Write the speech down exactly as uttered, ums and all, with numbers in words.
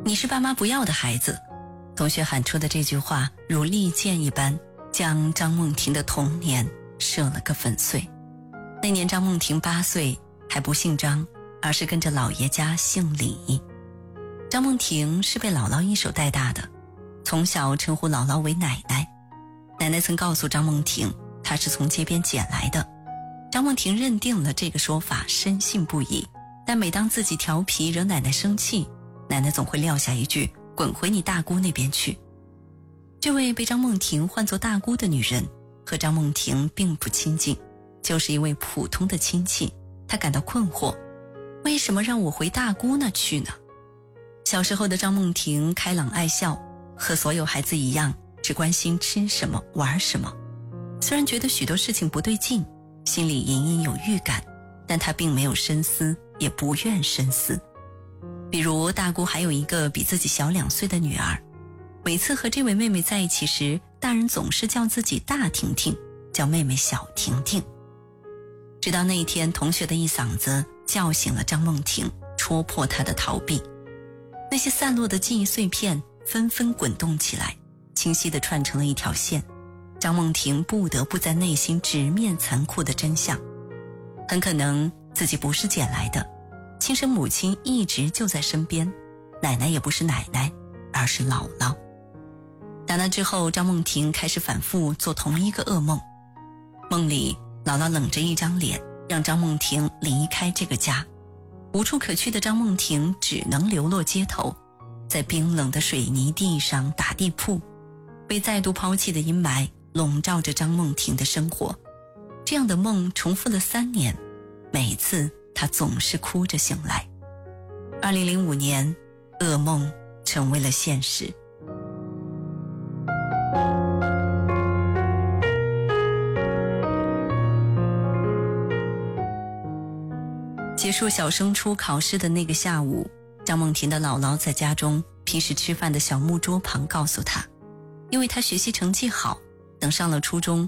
你是爸妈不要的孩子。同学喊出的这句话如利剑一般，将张梦婷的童年射了个粉碎。那年张梦婷八岁，还不姓张，而是跟着姥爷家姓李。张梦婷是被姥姥一手带大的，从小称呼姥姥为奶奶。奶奶曾告诉张梦婷，她是从街边捡来的。张梦婷认定了这个说法，深信不疑。但每当自己调皮惹奶奶生气，奶奶总会撂下一句，滚回你大姑那边去。这位被张梦婷唤作大姑的女人和张梦婷并不亲近，就是一位普通的亲戚。她感到困惑，为什么让我回大姑那去呢？小时候的张梦婷开朗爱笑，和所有孩子一样，只关心吃什么玩什么。虽然觉得许多事情不对劲，心里隐隐有预感，但她并没有深思，也不愿深思。比如大姑还有一个比自己小两岁的女儿，每次和这位妹妹在一起时，大人总是叫自己大婷婷，叫妹妹小婷婷。直到那一天，同学的一嗓子叫醒了张梦婷，戳破她的逃避。那些散落的记忆碎片纷纷滚动起来，清晰地串成了一条线。张梦婷不得不在内心直面残酷的真相，很可能自己不是捡来的，亲生母亲一直就在身边，奶奶也不是奶奶，而是姥姥。打那之后，张梦婷开始反复做同一个噩梦。梦里姥姥冷着一张脸，让张梦婷离开这个家。无处可去的张梦婷只能流落街头，在冰冷的水泥地上打地铺。被再度抛弃的阴霾笼罩着张梦婷的生活。这样的梦重复了三年，每次她总是哭着醒来。二零零五年，噩梦成为了现实。结束小升初考试的那个下午，张梦婷的姥姥在家中平时吃饭的小木桌旁告诉她，因为她学习成绩好，等上了初中